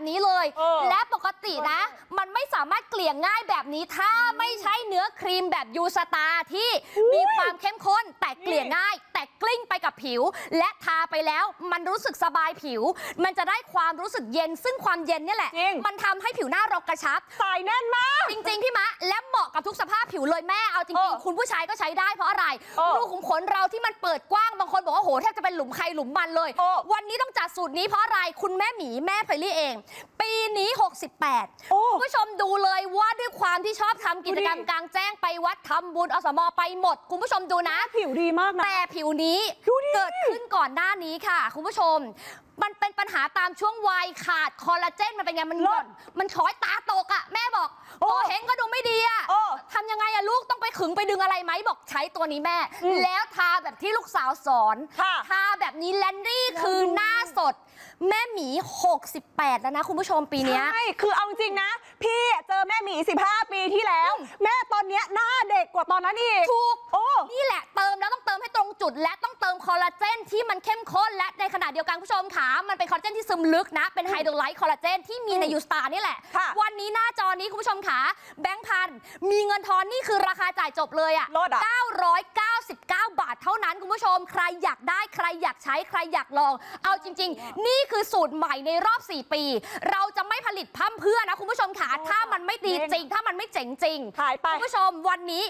นี้เลยและปกตินะมันไม่สามารถเกลี่ยง่ายแบบนี้ถ้าไม่ใช่เนื้อครีมแบบยูสตาร์ที่มีความเข้มข้นแต่เกลี่ยง่ายแต่กลิ้งไปกับผิวและทาไปแล้วมันรู้สึกสบายผิวมันจะได้ความรู้สึกเย็นซึ่งความเย็นนี่แหละมันทำให้ผิวหน้าเรากระชับสายแน่นมากจริงๆพี่มะและเหมาะกับทุกสภาพผิวเลยแม่เอาจริงๆคุณผู้ชายก็ใช้ได้เพราะอะไรรูขุมขนเราที่มันเปิดกว้างบางคนบอกว่าโหแทบจะเป็นหลุมใครหลุมมันเลยวันนี้ต้องจัดสูตรนี้เพราะอะไรคุณแม่หมีแม่ไพลี่เองปีนี้68คุณผู้ชมดูเลยว่าด้วยความที่ชอบทำกิจกรรมกลางแจ้งไปวัดทำบุญอสมไปหมดคุณผู้ชมดูนะผิวดีมากนะแต่ผิวนี้เกิดขึ้นก่อนหน้านี้ค่ะคุณผู้ชมมันเป็นปัญหาตามช่วงวัยขาดคอลลาเจนมันเป็นไงมันหย่อนมันช้อยตาตกอ่ะแม่บอกโอเห็นก็ดูไม่ดีอ่ะทำยังไงอะลูกต้องไปขึงไปดึงอะไรไหมบอกใช้ตัวนี้แม่แล้วทาแบบที่ลูกสาวสอนทาแบบนี้แลนดี้คือหน้าสดแม่หมี68แล้วนะคุณผู้ชมปีนี้ใช่คือเอาจริงนะพี่เจอแม่หมี15 ปีที่แล้วแม่ตอนนี้หน้าเด็กกว่าตอนนั้นอีกถูกนี่แหละเติมแล้วต้องเติมให้ตรงจุดและต้องเติมคอลลาเจนที่มันเข้มข้นและในขณะเดียวกันผู้ชมขามันเป็นคอลลาเจนที่ซึมลึกนะเป็นไฮโดรไลท์คอลลาเจนที่มีในยูสตาร์นี่แหละวันนี้หน้าจอนี้คุณผู้ชมขาแบงค์พันมีเงินทอนนี่คือราคาจ่ายจบเลยอ่ะ999 บาทเท่านั้นคุณผู้ชมใครอยากได้ใครอยากใช้ใครอยากลองเอาจริงๆนี่คือสูตรใหม่ในรอบ4 ปีเราจะไม่ผลิตพร่ำเพื่อนะคุณผู้ชมขาถ้ามันไม่ดีจริงถ้ามันไม่เจ๋งจริงคุณผู้ชมวันนี้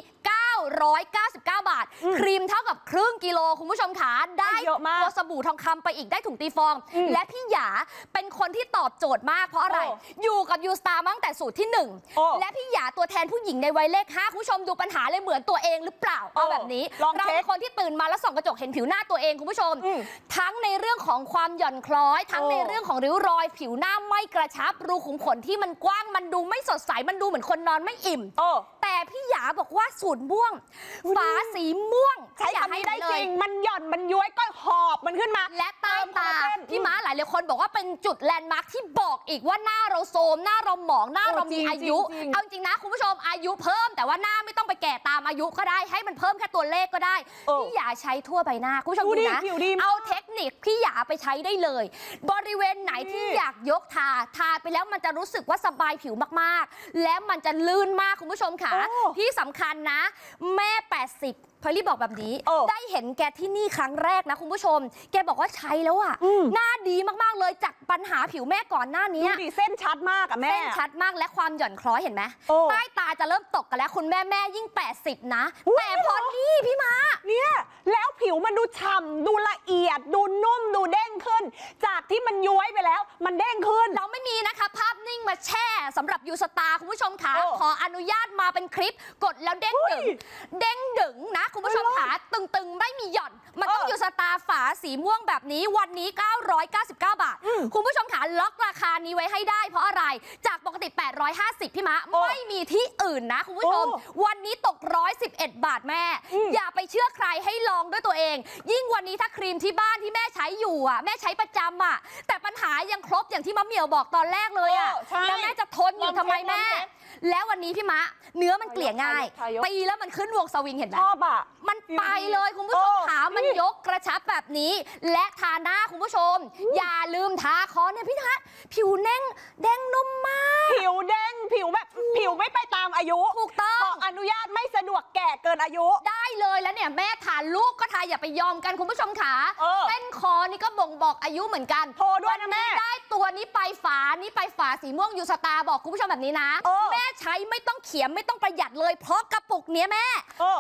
999 บาทครีมเท่ากับครึ่งกิโลคุณผู้ชมขาได้ตัวสบู่ทองคำไปอีกได้ถุงตีฟองและพี่หยาเป็นคนที่ตอบโจทย์มากเพราะอะไรอยู่กับยูสตาร์ตั้งแต่สูตรที่1และพี่หยาตัวแทนผู้หญิงในวัยเลข5คุณผู้ชมดูปัญหาเลยเหมือนตัวเองหรือเปล่าเอาแบบนี้เราเป็นคนที่ตื่นมาแล้วส่องกระจกเห็นผิวหน้าตัวเองคุณผู้ชมทั้งในเรื่องของความหย่อนคล้อยทั้งในเรื่องของริ้วรอยผิวหน้าไม่กระชับรูขุมขนที่มันกว้างมันดูไม่สดใสมันดูเหมือนคนนอนไม่อิ่มแต่พี่หยาบอกว่าสูตรม่วงฝาสีม่วงใช้ทำให้ได้จริงมันหย่อนมันย้วยก็หอบมันขึ้นมาและใต้ตาพี่ม้าหลายคนบอกว่าเป็นจุดแลนด์มาร์คที่บอกอีกว่าหน้าเราโทรมหน้าเราหมองหน้าเรามีอายุเอาจริงนะคุณผู้ชมอายุเพิ่มแต่ว่าหน้าไม่ต้องไปแก่ตามอายุก็ได้ให้มันเพิ่มแค่ตัวเลขก็ได้พี่หยาใช้ทั่วใบหน้าคุณผู้ชมดูนะเอาเทคนิคพี่หยาไปใช้ได้เลยบริเวณไหนที่อยากยกทาไปแล้วมันจะรู้สึกว่าสบายผิวมากๆและมันจะลื่นมากคุณผู้ชมค่ะที่สำคัญนะแม่80พอลี่บอกแบบนี้ได้เห็นแกที่นี่ครั้งแรกนะคุณผู้ชมแกบอกว่าใช้แล้วอ่ะหน้าดีมากๆเลยจากปัญหาผิวแม่ก่อนหน้านี้เส้นชัดมากอะแม่เส้นชัดมากและความหย่อนคล้อยเห็นไหมใต้ตาจะเริ่มตกกันแล้วคุณแม่ยิ่ง80นะแต่พอนี่พี่มาเนี่ยแล้วผิวมันดูฉ่ำดูละเอียดดูนุ่มดูเด้งขึ้นจากที่มันย้วยไปแล้วมันเด้งขึ้นเราไม่มีนะคะภาพนิ่งมาแช่สำหรับยูสตาร์คุณผู้ชมค่ะขออนุญาตมาเป็นคลิปกดแล้วเด้งดึงนะคุณผู้ชมขาตึงไม่มีหย่อนมันต้องยูสตาร์ฝาสีม่วงแบบนี้วันนี้999 บาทคุณผู้ชมขาล็อกราคานี้ไว้ให้ได้เพราะอะไรจากปกติ850พี่มะไม่มีที่อื่นนะคุณผู้ชมวันนี้ตก111 บาทแม่อย่าไปเชื่อใครให้ลองด้วยตัวเองยิ่งวันนี้ถ้าครีมที่บ้านที่แม่ใช้อยู่อ่ะแม่ใช้ประจำอ่ะแต่ปัญหายังครบอย่างที่มะเหมี่ยวบอกตอนแรกเลยอ่ะแล้วแม่จะทนอยู่ทำไมแม่แล้ววันนี้พี่มะเนื้อมันเกลี่ยง่ายตีแล้วมันขึ้นวงสวิงเห็นไหมชอบอ่ะมันไปเลยคุณผู้ชมขามันยกกระชับแบบนี้และทาหน้าคุณผู้ชมอย่าลืมทาคอเนี่ยพี่ทัศน์ผิวเด้งนุ่มมากผิวเด้งผิวแบบผิวไม่ไปตามอายุถูกต้องขออนุญาตไม่สะดวกแก่เกินอายุได้เลยแล้วเนี่ยแม่ทาลูกก็ทาอย่าไปยอมกันคุณผู้ชมขาเส้นคอนี่ก็บ่งบอกอายุเหมือนกันโทรด้วยนะแม่ได้ตัวนี้ไปฝาสีม่วงยูสตาร์บอกคุณผู้ชมแบบนี้นะแม่ใช้ไม่ต้องเขียมไม่ต้องประหยัดเลยเพราะกระปุกเนี้ยแม่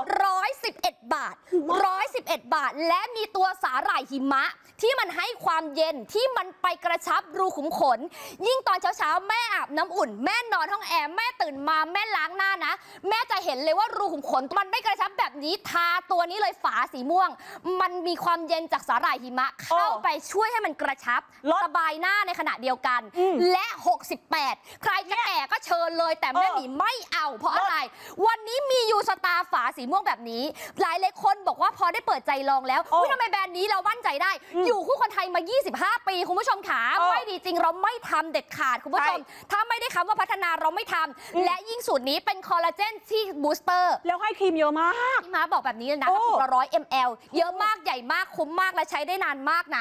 111 บาท111 บาทและมีตัวสาหร่ายหิมะที่มันให้ความเย็นที่มันไปกระชับรูขุมขนยิ่งตอนเช้าแม่อาบน้ำอุ่นแม่นอนห้องแอร์แม่ตื่นมาแม่ล้างหน้านะแม่จะเห็นเลยว่ารูขุมขนมันไม่กระชับแบบนี้ทาตัวนี้เลยฝาสีม่วงมันมีความเย็นจากสาหร่ายหิมะเข้าไปช่วยให้มันกระชับสบายหน้าในขณะเดียวกันและ68ใครจะแก่ก็เชิญเลยแต่แม่หมีไม่เอาเพราะอะไรวันนี้มียูสตาร์ฝาสีม่วงแบบนี้หลายคนบอกว่าพอได้เปิดใจลองแล้วทำไมแบรนด์นี้เรามั่นใจได้อยู่คู่คนไทยมา25 ปีคุณผู้ชมขาไม่ดีจริงเราไม่ทำเด็ดขาดคุณผู้ชมถ้าไม่ได้คำว่าพัฒนาเราไม่ทำและยิ่งสูตรนี้เป็นคอลลาเจนที่บูสเตอร์แล้วให้ครีมเยอะมากพี่ม้าบอกแบบนี้เลยนะกระปุกละ100 ml เยอะมากใหญ่มากคุ้มมากและใช้ได้นานมากนะ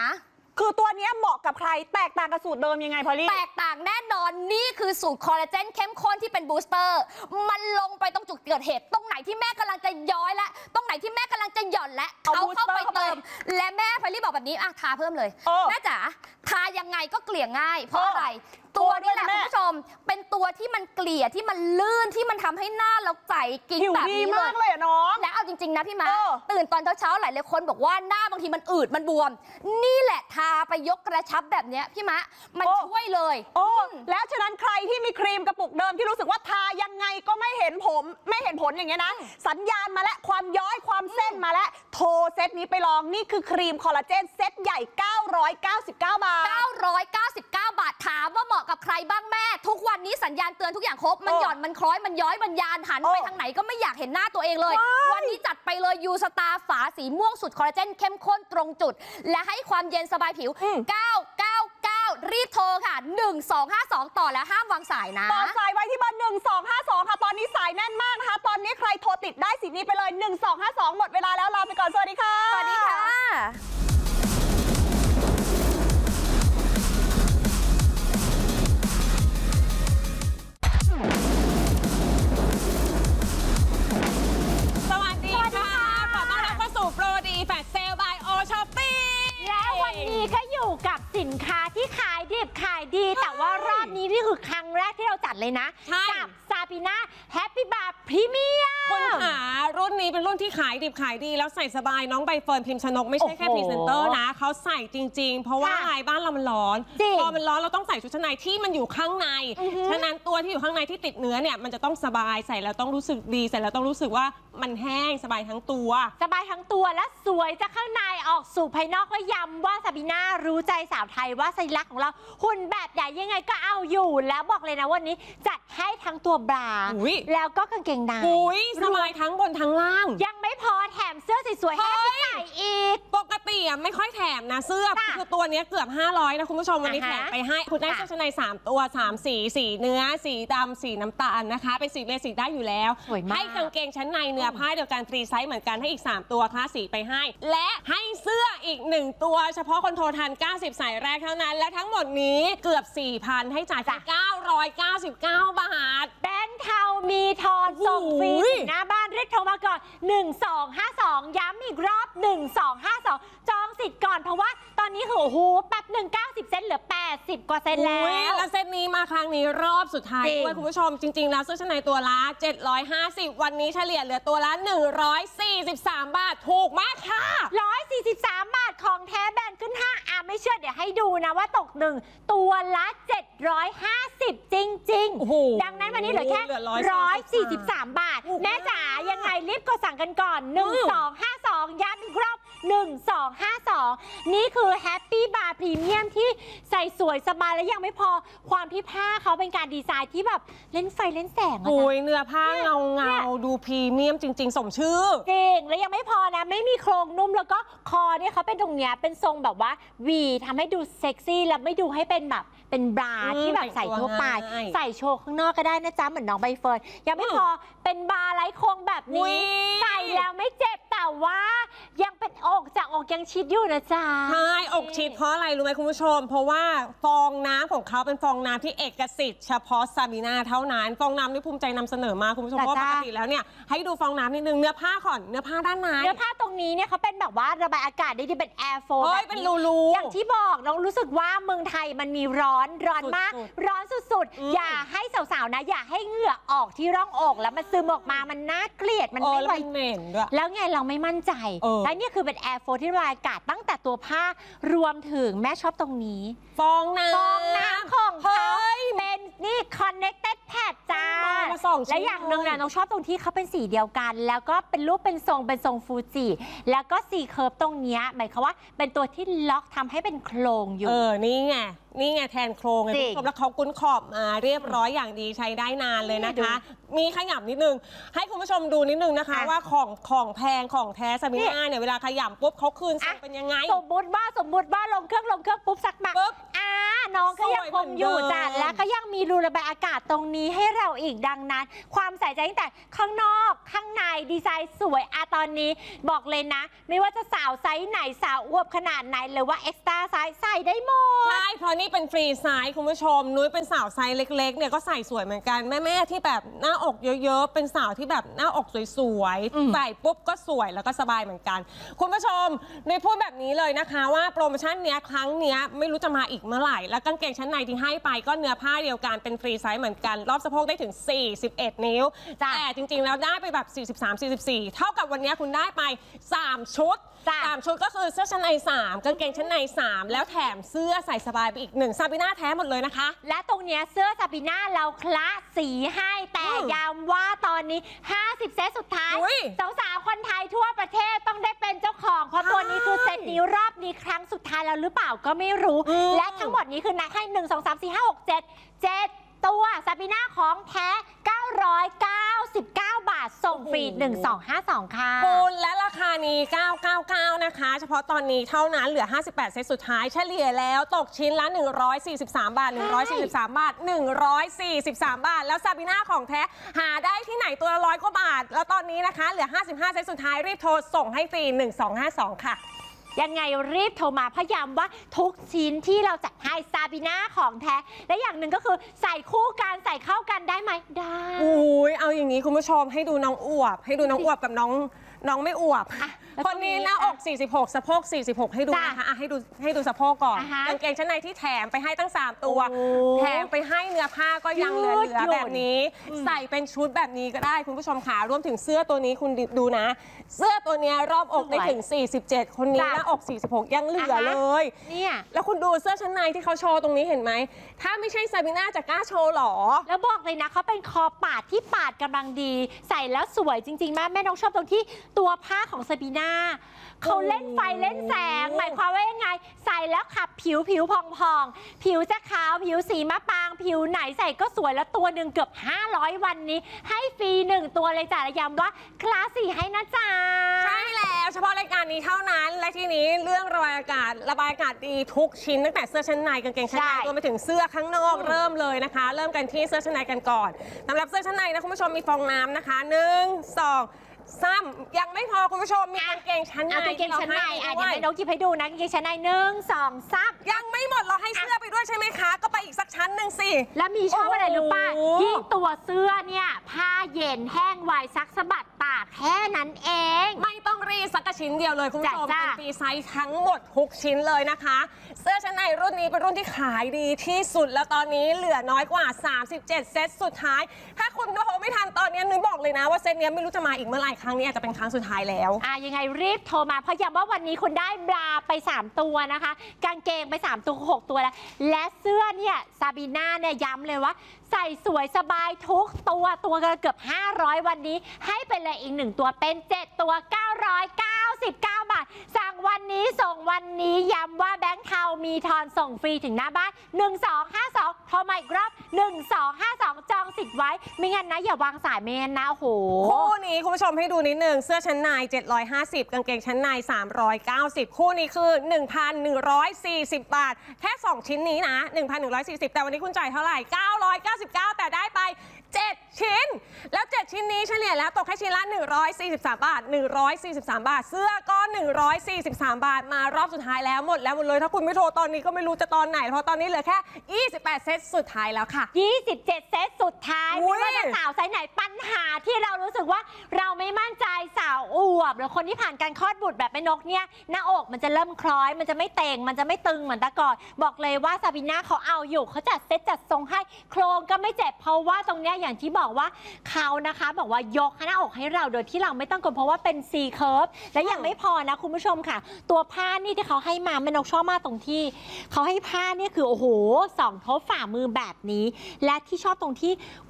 คือตัวนี้เหมาะกับใครแตกต่างกับสูตรเดิมยังไงพอลลี่แตกต่างแน่นอนนี่คือสูตรคอลลาเจนเข้มข้นที่เป็นบูสเตอร์มันลงไปตรงจุดเกิดเหตุตรงไหนที่แม่กำลังจะย้อยและตรงไหนที่แม่กำลังจะหย่อนและเอาเข้าไปเติมและแม่พอลลี่บอกแบบนี้ทาเพิ่มเลยแม่จ๋าทายังไงก็เกลี่ยง่ายเพราะอะไรตัวนี้แหละคุณผู้ชมเป็นตัวที่มันเกลี่ยที่มันลื่นที่มันทำให้หน้าเราใสกิ๊กแบบนี้เลยน้องแล้วเอาจริงๆนะพี่มาตื่นตอนเช้าๆหลายคนบอกว่าหน้าบางทีมันอืดมันบวมนี่แหละทาไปยกกระชับแบบนี้พี่มะมันช่วยเลยแล้วฉะนั้นใครที่มีครีมกระปุกเดิมที่รู้สึกว่าทายังไงก็ไม่เห็นผลอย่างเงี้ยนะสัญญาณมาแล้วความย้อยความเส้นมาแล้วโทรเซตนี้ไปลองนี่คือครีมคอลลาเจนเซตใหญ่999 บาท 999 บาทถามว่าเหมาะกับใครบ้างแม่ทุกวันนี้สัญญาณเตือนทุกอย่างครบมันหย่อนมันคล้อยมันย้อยมันยานหันไปทางไหนก็ไม่อยากเห็นหน้าตัวเองเลยวันนี้จัดไปเลยยูสตาร์ฝาสีม่วงสุดคอลลาเจนเข้มข้นตรงจุดและให้ความเย็นสบายผิว999รีบโทรค่ะ1252ต่อแล้วห้ามวางสายนะต่อสายไว้ที่เบอร์1252ค่ะตอนนี้สายแน่นมากนะคะตอนนี้ใครโทรติดได้สิทธิ์นี้ไปเลย1252หมดเวลาแล้วลาไปก่อนสวัสดีค่ะสวัสดีค่ะกับสินค้าที่ขายดิบขายดีแต่ว่ารอบนี้นี่คือครั้งแรกที่เราจัดเลยนะกับซาบีน่าแฮปปี้บาร์พรีเมียมคุณขารุ่นนี้เป็นรุ่นที่ขายดิบขายดีแล้วใส่สบายน้องใบเฟิร์นพิมพ์ชนกไม่ใช่แค่พรีเซนเตอร์นะเขาใส่จริงๆเพราะว่าอะไรบ้านเรามันร้อนพอมันร้อนเราต้องใส่ชุดชั้นในที่มันอยู่ข้างในฉะนั้นตัวที่อยู่ข้างในที่ติดเนื้อเนี่ยมันจะต้องสบายใส่แล้วต้องรู้สึกดีใส่แล้วต้องรู้สึกว่ามันแห้งสบายทั้งตัวและสวยจากข้างในออกสู่ภายนอกก็ย้ำว่าซาบีน่ารู้ใจสาวไทยว่าไซรักของเราหุ่นแบบใหญ่ยังไงก็เอาอยู่แล้วบอกเลยนะวันนี้จัดให้ทั้งตัวบราแล้วก็กางเกงในสบายทั้งบนทั้งล่างยังไม่พอแถมเสื้อสวยๆให้ใส่อีกปกติไม่ค่อยแถมนะเสื้อคือตัวนี้เกือบ500นะคุณผู้ชมวันนี้แถมไปให้คุณได้เสื้อชั้นใน3ตัว3สีเนื้อสีดำสีน้ำตาลนะคะเป็นสีเบสิกได้อยู่แล้วให้กางเกงชั้นในเนื้อผ้าเดียวกันฟรีไซส์เหมือนกันให้อีก3ตัวคลาสสีไปให้และให้เสื้ออีก1ตัวเฉพาะคนโทรทัน90สายแรกเท่านั้นและทั้งหมดนี้เกือบ 4,000 ให้จ่าย999 บาทแบงค์เทามีทอนส่งฟรีหน้าบ้านรีบโทรมาก่อน1252ย้ำอีกรอบ1252จองสิทธิ์ก่อนเพราะว่าตอนนี้คือแป๊บ90เซนเหลือ80กว่าเซนแล้วเซตนี้มาครั้งนี้รอบสุดท้ายด้วยคุณผู้ชมจริงๆแล้วเสื้อชั้นในตัวละ750วันนี้เฉลี่ยเหลือตัวละ143 บาทถูกมากค่ะ 143 บาทของแท้แบรนด์ขึ้น5ไม่เชื่อเดี๋ยวให้ดูนะว่าตก1ตัวละ750จริงๆดังนั้นวันนี้เหลือแค่143 บาทแม่จ๋ายังไงรีบกดสั่งกันก่อน1252ย้ำอีกรอบ1252นี่คือแฮปปี้บาร์พรีเมียมที่ใส่สวยสบายและยังไม่พอความที่ผ้าเขาเป็นการดีไซน์ที่แบบเล่นไฟเล่นแสงเนื้อผ้าเงาดูพรีเมียมจริงๆสมชื่อจริงและยังไม่พอนะไม่มีโครงนุ่มแล้วก็คอเนี่ยเขาเป็นตรงเนี้ยเป็นทรงแบบว่าวีทำให้ดูเซ็กซี่และไม่ดูให้เป็นแบบเป็นบราที่แบบใส่ทั่วไปใส่โชว์ข้างนอกก็ได้นะจ๊ะเหมือนน้องใบเฟิร์นยังไม่พอเป็นบาร์ไร้โครงแบบนี้ใส่แล้วไม่เจ็บแต่ว่ายังเป็นอกจากอกยังชิดอยู่นะจ๊ะใช่อกชิดเพราะอะไรรู้ไหมคุณผู้ชมเพราะว่าฟองน้ำของเขาเป็นฟองน้ำที่เอกสิทธิ์เฉพาะซาบีน่าเท่านั้นฟองน้ำที่ภูมิใจนำเสนอมาคุณผู้ชมเพราะปกติแล้วเนี่ยให้ดูฟองน้ำนิดนึงเนื้อผ้าก่อนเนื้อผ้าด้านในเนื้อผ้าตรงนี้เนี่ยเขาเป็นแบบว่าระบายอากาศได้ดีเป็นแอร์โฟลเป็นรูอย่างที่บอกน้องรู้สึกว่าเมืองไทยมันมีร้อนมากร้อนสุดๆอย่าให้สาวๆนะอย่าให้เหงื่อออกที่ร่องอกแล้วมันซึมออกมามันน่าเกลียดมันไม่ไหวแล้วไงเราไม่มั่นใจและนี่คือเป็นแอร์โฟลที่ระบายอากาศตั้งแต่ตัวผ้ารวมถึงแม่ชอบตรงนี้ฟองน้ำของเขาเป็นนี่ connected pad จ้าและอย่างหนึ่งเนี่ยน้องชอบตรงที่เขาเป็นสีเดียวกันแล้วก็เป็นรูปเป็นทรงฟูจิแล้วก็สีเคิร์ฟตรงนี้หมายความว่าเป็นตัวที่ล็อกทำให้เป็นโครงอยู่นี่ไงแทนโครงไงคุณผู้ชมแล้วเขากุ้นขอบมาเรียบร้อยอย่างดีใช้ได้นานเลยนะคะมีขยับนิดนึงให้คุณผู้ชมดูนิดนึงนะคะว่าของแพงของแท้ซาบีน่าเนี่ยเวลาขยับปุ๊บเขาคืนส่งเป็นยังไงสมมุติว่าลงเครื่องปุ๊บสักหมักน้องก็ยังคงอยู่จ้ะและขก็ยังมีรูระบายอากาศตรงนี้ให้เราอีกดังนั้น ความใส่ใจตั้งแต่ข้างนอกข้างในดีไซน์สวยตอนนี้บอกเลยนะ ไม่ว่าจะสาวไซส์ไหนสาวอวบขนาดไหนหรือว่าเอ็กซ์ตร้าไซส์ใส่ได้หมดใช่เพราะนี่เป็นฟรีไซส์คุณผู้ชมนุ้ยเป็นสาวไซส์เล็กๆเนี่ยก็ใส่สวยเหมือนกันแม่ๆที่แบบหน้าอกเยอะๆเป็นสาวที่แบบหน้าอกสวยๆใส่ปุ๊บก็สวยแล้วก็สบายเหมือนกันคุณผู้ชมนุ้ยพูดแบบนี้เลยนะคะว่าโปรโมชั่นเนี้ยครั้งเนี้ยไม่รู้จะมาอีกเมื่อไหร่แล้วกางเกงชั้นในที่ให้ไปก็เนื้อผ้าเดียวกันเป็นฟรีไซส์เหมือนกันรอบสะโพกได้ถึง41 นิ้วแต่จริงๆแล้วได้ไปแบบ43-44เท่ากับวันนี้คุณได้ไป3 ชุด3 ชุดก็คือเสื้อชั้นใน3กางเกงชั้นใน3แล้วแถมเสื้อใส่สบายไปอีก1ซาบิน่าแท้หมดเลยนะคะและตรงเนี้ยเสื้อซาบิน่าเราคละสีให้แต่ย้ำว่าตอนนี้50เซตสุดท้ายสาวๆคนไทยทั่วประเทศต้องได้เป็นเจ้าของเพราะตัวนี้คือเซตนี้รอบนี้ครั้งสุดท้ายแล้วหรือเปล่าก็ไม่รู้และทั้งหมดนี้คือนักให้1 2 3 4 5 6 7ตัวซาบิน่าของแท้999 บาทส่งฟรี1252ค่ะคุณและราคานี้999นะคะเฉพาะตอนนี้เท่านั้นเหลือ58เซตสุดท้ายเฉลี่ยแล้วตกชิ้นละ143 บาท143 บาท143 บาทแล้วซาบิน่าของแท้หาได้ที่ไหนตัวละ100 กว่าบาทแล้วตอนนี้นะคะเหลือ55เซตสุดท้ายรีบโทรส่งให้ฟรี1252ค่ะยังไงรีบโทรมาพยายามว่าทุกชิ้นที่เราจัดให้ซาบิน่าของแท้และอย่างหนึ่งก็คือใส่คู่กันใส่เข้ากันได้ไหมได้อุ้ยเอาอย่างนี้คุณผู้ชมให้ดูน้องอวบกับน้องไม่อวบคนนี้หน้าอก46สะโพก46ให้ดูนะคะให้ดูสะโพกก่อนกางเกงชั้นในที่แถมไปให้ตั้ง3ตัวแถมไปให้เนื้อผ้าก็ยังเหลือแบบนี้ใส่เป็นชุดแบบนี้ก็ได้คุณผู้ชมค่ะรวมถึงเสื้อตัวนี้คุณดูนะเสื้อตัวนี้รอบอกได้ถึง47คนนี้หน้าอก46ยังเหลือเลยเนี่ยแล้วคุณดูเสื้อชั้นในที่เขาโชว์ตรงนี้เห็นไหมถ้าไม่ใช่ซาบิน่าจะกล้าโชว์หรอแล้วบอกเลยนะเขาเป็นคอปาดที่ปาดกำลังดีใส่แล้วสวยจริงๆแม่น้องชอบตรงที่ตัวผ้าของซาบิน่าเขาเล่นไฟเล่นแสงหมายความว่ายังไงใส่แล้วขับผิวพองผิวจะขาวผิวสีมะปางผิวไหนใส่ก็สวยแล้วตัวหนึ่งเกือบ500วันนี้ให้ฟรี1ตัวเลยจ้ะย้ำว่าคลาสสีให้นะจ๊ะใช่แล้วเฉพาะรายการนี้เท่านั้นและทีนี้เรื่องระบายอากาศดีทุกชิ้นตั้งแต่เสื้อชั้นในกางเกงชั้นในรวมไปถึงเสื้อข้างนอกเริ่มเลยนะคะเริ่มกันที่เสื้อชั้นในกันก่อนสำหรับเสื้อชั้นในนะคุณผู้ชมมีฟองน้ำนะคะ1 2 3ยังไม่พอคุณผู้ชมมีกางเกงชั้นในกางเกงชั้นในเดี๋ยวแม่นกหยิบให้ดูนะกางเกงชั้นใน1 2 3 ยังไม่หมดเราให้เสื้อไปด้วยใช่ไหมคะก็ไปอีกสักชั้นหนึ่งสิแล้วมีชอบอะไรรู้ป่ะยิ่งตัวเสื้อเนี่ยผ้าเย็นแห้งไวซักสะบัดตากแค่นั้นเองไม่ต้องรีดสักชิ้นเดียวเลยคุณผู้ชมเป็นฟรีไซส์ทั้งหมดทุกชิ้นเลยนะคะเสื้อชั้นในรุ่นนี้เป็นรุ่นที่ขายดีที่สุดแล้วตอนนี้เหลือน้อยกว่า37เซตสุดท้ายถ้าคุณโทรไม่ทันตอนนี้นุ้ยบอกเลยนะว่าเซตนี้ไม่รู้จะมาอีกเมื่อไหร่ครั้งนี้อาจจะเป็นครั้งสุดท้ายแล้วยังไงรีบโทรมาเพราะย้ำว่าวันนี้คุณได้บราไป3ตัวนะคะกางเกงไป3ตัว6ตัวแล้วและเสื้อเนี่ยซาบิน่าเนี่ยย้ำเลยว่าใส่สวยสบายทุกตัวกันเกือบ500วันนี้ให้ไปเลยอีก1ตัวเป็น7ตัว999 บาทสั่งวันนี้ส่งวันนี้ย้ำว่าแบงค์เทามีทอนส่งฟรีถึงหน้าบ้าน1252โทรมาอีกรอบ1252จองสิทธิ์ไว้ไม่งั้นนะอย่าวางสายไม่งั้นนะโอ้โหคู่นี้คุณผู้ชมให้ดูนิดนึงเสื้อชั้นใน750กางเกงชั้นใน390คู่นี้คือ 1,140 บาทแค่2ชิ้นนี้นะ 1,140 แต่วันนี้คุณจ่ายเท่าไหร่999แต่ได้ไป7ชิ้นแล้ว7ชิ้นนี้เฉลี่ยแล้วตกแค่ชิ้นละ143 บาท143 บาทเสื้อก็143 บาทมารอบสุดท้ายแล้วหมดเลยถ้าคุณไม่โทรตอนนี้ก็ไม่รู้จะตอนไหนเพราะตอนนี้เหลือแค่28เซตสุดท้ายแล้วค่ะ 27เซตสุดท้ายไม่ว่าจะสาวไซส์ไหนปัญหาที่เรารู้สึกว่าเราไม่มั่นใจสาวอวบหรือคนที่ผ่านการคลอดบุตรแบบแม่นกเนี่ยหน้าอกมันจะเริ่มคล้อยมันจะไม่เต่งมันจะไม่ตึงเหมือนแต่ก่อนบอกเลยว่าซาบิน่าเขาเอาอยู่เขาจัดเซตจัดทรงให้โครงก็ไม่เจ็บเพราะว่าตรงเนี้ยอย่างที่บอกว่าเขานะคะบอกว่ายกหน้าอกให้เราโดยที่เราไม่ต้องกดเพราะว่าเป็น C curve และยังไม่พอนะคุณผู้ชมค่ะตัวผ้านี่ที่เขาให้มาแม่นกชอบมากตรงที่เขาให้ผ้านี่คือโอ้โห2 ทบฝ่ามือแบบนี้และที่ชอบตรงที่ความแบบ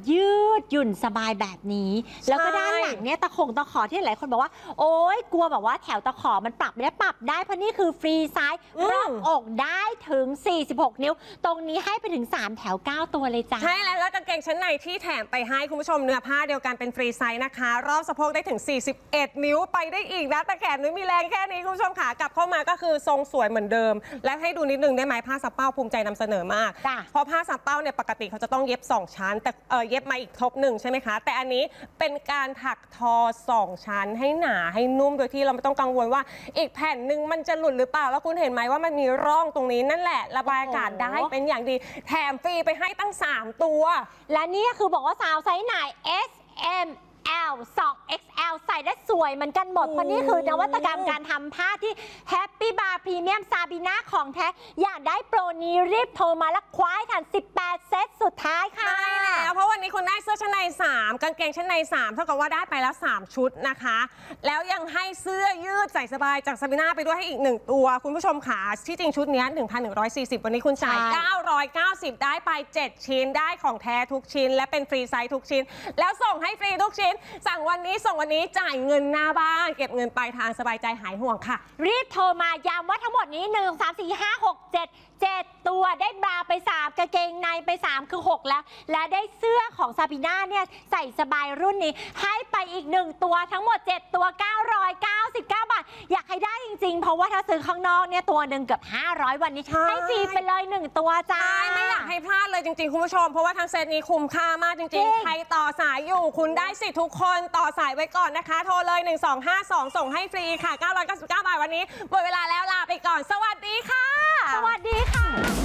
ยืดหยุ่นสบายแบบนี้แล้วก็ด้านหลังเนี่ยตะขอที่หลายคนบอกว่าโอ๊ยกลัวแบบว่าแถวตะขอมันปรับไม่ได้ปรับได้เพราะนี่คือฟรีไซส์รอบอกได้ถึง46 นิ้วตรงนี้ให้ไปถึง3แถว9ตัวเลยจ้ะใช่แล้วกางเกงชั้นในที่แถมไปให้คุณผู้ชมเนื้อผ้าเดียวกันเป็นฟรีไซส์นะคะรอบสะโพกได้ถึง41 นิ้วไปได้อีกนะแต่แขนนุ้ยมีแรงแค่นี้คุณผู้ชมขากลับเข้ามาก็คือทรงสวยเหมือนเดิมและให้ดูนิดนึงได้ไหมผ้าซับเป้าภูมิใจนำเสนอมากเพราะผ้าซับเป้าเนี่ยปกติเขาจะต้องเย็บ2ชั้นแต่เย็บมาอีกทบหนึ่งใช่ไหมคะแต่อันนี้เป็นการถักทอ2ชั้นให้หนาให้นุ่มโดยที่เราไม่ต้องกังวลว่าอีกแผ่นหนึ่งมันจะหลุดหรือเปล่าแล้วคุณเห็นไหมว่ามันมีร่องตรงนี้นั่นแหละระบายอากาศได้เป็นอย่างดีแถมฟรีไปให้ตั้ง3ตัวและนี่คือบอกว่าสาวไซส์ไหน S M L 2 XL ใส่ได้สวยเหมือนกันหมดเพราะนี่คือนวัตกรรมการทำผ้าที่ Happy Bar Premium Sabina ของแท้อยากได้โปรนี้รีบโทรมาแล้วคว้าทัน18 เซตสุดท้ายค่ะใช่แล้วเพราะวันนี้คุณได้เสื้อชั้นใน3กางเกงชั้นใน3เท่ากับว่าได้ไปแล้ว3ชุดนะคะแล้วยังให้เสื้อยืดใส่สบายจาก Sabina ไปด้วยให้อีก1ตัวคุณผู้ชมค่ะที่จริงชุดนี้ 1,140 วันนี้คุณจ่าย990ได้ไป7ชิ้นได้ของแท้ทุกชิ้นและเป็นฟรีไซส์ทุกชิ้นแล้วส่งให้ฟรีทุกชิ้นสั่งวันนี้ส่งวันนี้จ่ายเงินหน้าบ้านเก็บเงินปลายทางสบายใจหายห่วงค่ะรีบโทรมาย้ำว่าทั้งหมดนี้1 3 4 5 6 7ตัวได้บราไป3กางเกงในไป3คือ6แล้วและได้เสื้อของซาบีน่าเนี่ยใส่สบายรุ่นนี้ให้ไปอีก1ตัวทั้งหมด7ตัว999 บาทอยากให้ได้จริงๆเพราะว่าถ้าซื้อข้างนอกเนี่ยตัวหนึ่งเกือบ500วันนี้ให้ฟรีไปเลย1ตัวจ้าไม่อยากให้พลาดเลยจริงๆคุณผู้ชมเพราะว่าทั้งเซตนี้คุ้มค่ามากจริงๆใครต่อสายอยู่คุณได้สิทธิ์ทุกคนต่อสายไว้ก่อนนะคะโทรเลย1252ส่งให้ฟรีค่ะ999 บาทวันนี้หมดเวลาแล้วลาไปก่อนสวัสดีค่ะสวัสดีค่ะ